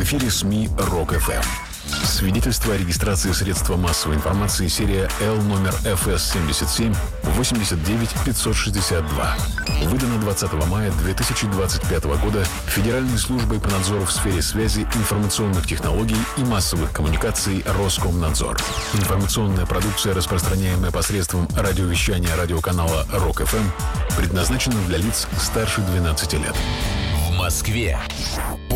В эфире СМИ РОК-ФМ. Свидетельство о регистрации средства массовой информации серия L номер FS77 89 562. Выдано 20 мая 2025 года Федеральной службой по надзору в сфере связи, информационных технологий и массовых коммуникаций Роскомнадзор. Информационная продукция, распространяемая посредством радиовещания радиоканала РОК-ФМ, предназначена для лиц старше 12 лет. В Москве.